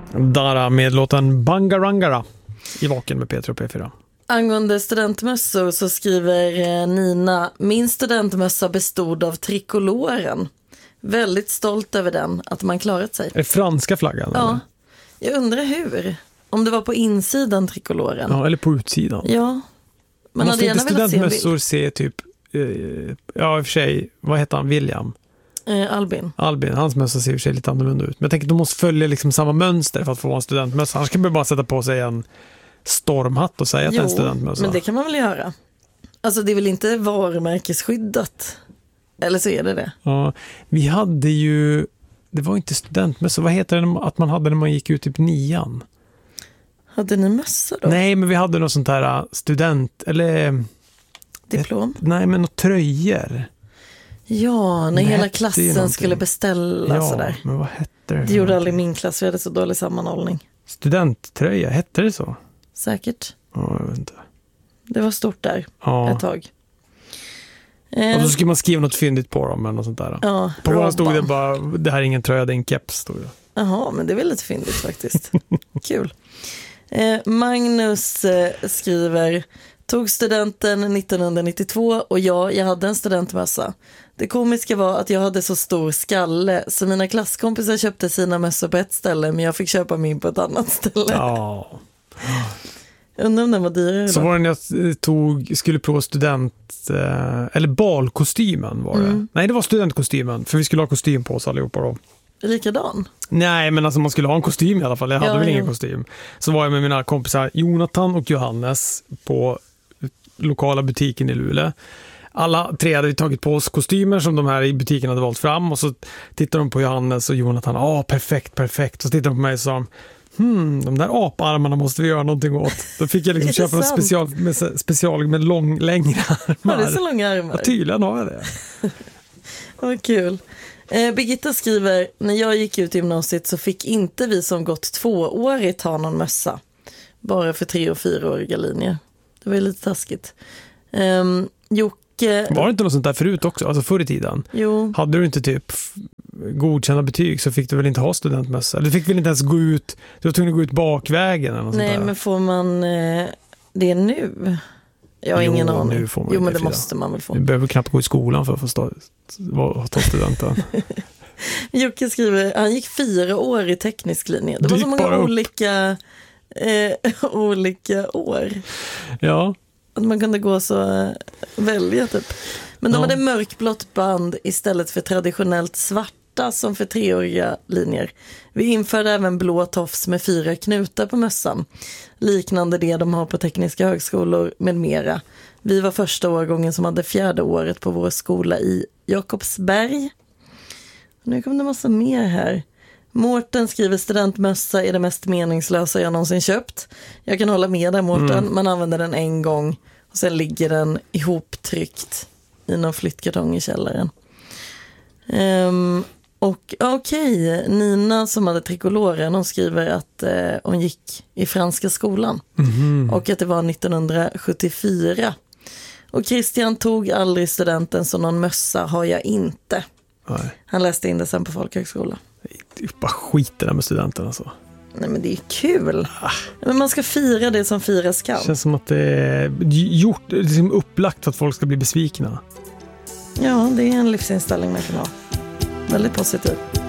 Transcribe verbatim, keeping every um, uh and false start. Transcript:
Dara med låten Bangarangara i Vaken med P tre och P fyra. Angående studentmössor så skriver Nina: min studentmössa bestod av trikoloren. Väldigt stolt över den, att man klarat sig. Är det franska flaggan? Ja, eller? Jag undrar hur. Om det var på insidan trikoloren. Ja, eller på utsidan. Ja. Man måste inte studentmössor se typ, eh, ja i och för sig, vad heter han, William? Eh, Albin. Albin, hans mössa ser i och för sig lite annorlunda ut. Men jag tänker att de måste följa liksom samma mönster för att få vara en studentmössa. Annars kan man bara sätta på sig en stormhatt och säga att det är en studentmössa. Men det kan man väl göra. Alltså det är väl inte varumärkesskyddat. Eller så är det det. Ja, vi hade ju, det var inte studentmössa, vad heter det att man hade när man gick ut typ nian? Hade ni mössa då? Nej, men vi hade något sånt här student, eller... Diplom? Ett, nej, men något tröjor. Ja, när det hela klassen skulle beställa ja, sådär. Men vad hette det? Det gjorde aldrig min klass, vi hade så dålig sammanhållning. Studenttröja, hette det så? Säkert. Ja, jag vet inte. Det var stort där ja. ett tag. Och så skulle man skriva något fyndigt på dem eller något sånt där. Ja, på våran stod det bara, det här är ingen tröja, det är en keps, stod det. Jaha, men det är väl lite fyndigt faktiskt. Kul. Eh, Magnus eh, skriver: tog studenten nittonhundranittiotvå och ja, jag hade en studentmössa. Det komiska var att jag hade så stor skalle så mina klasskompisar köpte sina mössor på ett ställe men jag fick köpa min på ett annat ställe. Ja. Undrar om den var dyrare så då. var det när jag tog, skulle prova student eh, eller balkostymen var det. Mm. Nej, det var studentkostymen för vi skulle ha kostym på oss allihopa då. Likadan? Nej, men alltså man skulle ha en kostym i alla fall. Jag hade ja, väl ja. ingen kostym. Så var jag med mina kompisar Jonathan och Johannes på lokala butiken i Luleå. Alla tre hade vi tagit på oss kostymer som de här i butiken hade valt fram och så tittade de på Johannes och Jonathan. Ja, ah, perfekt, perfekt. Så tittade de på mig och sa hmm, de där aparmarna måste vi göra någonting åt. Då fick jag liksom köpa en special med, special med lång, längre armar. Har du så långa armar? Ja, tydligen har jag det. Vad kul. Eh, Birgitta skriver: när jag gick ut i gymnasiet så fick inte vi som gått tvåårigt ha någon mössa. Bara för tre- och fyraåriga linjer. Det var ju lite taskigt. Eh, Jocke... Var det inte något sånt där förut också? Alltså förr i tiden? Jo. Hade du inte typ godkända betyg så fick du väl inte ha studentmössa? Du fick väl inte ens gå ut, du var tvungen att gå ut bakvägen eller något Nej, sånt där. Men får man eh, det nu? Jag har jo, ingen aning. Nu får man jo, men det fyra. måste man väl få. Du behöver knappt gå i skolan för att få stå, ta studenten. Jocke skriver, han gick fyra år i teknisk linje. Det var så många olika, eh, olika år. Ja. Att man kunde gå så äh, välja typ. Men de ja. hade mörkblått band istället för traditionellt svarta som för treåriga linjer. Vi införde även blå tofs med fyra knutar på mössan. Liknande det de har på tekniska högskolor med mera. Vi var första årgången som hade fjärde året på vår skola i Jakobsberg. Nu kommer det massa mer här. Mårten skriver: studentmössa är det mest meningslösa jag någonsin köpt. Jag kan hålla med där, Mårten. Mm. Man använder den en gång och sen ligger den ihoptryckt i någon flyttkartong i källaren. Um, och okej, okay, Nina som hade trikoloren, hon skriver att uh, hon gick i franska skolan. Mm. Och att det var nittonhundrasjuttiofyra. Och Christian tog aldrig studenten, så någon mössa har jag inte. Nej. Han läste in det sen på folkhögskola. Det är bara skit det där med studenten alltså. Nej, men det är kul. Ah. Men man ska fira det som firas kan. Det känns som att det är gjort, det är liksom upplagt för att folk ska bli besvikna. Ja, det är en livsinställning man kan ha. Väldigt positiv.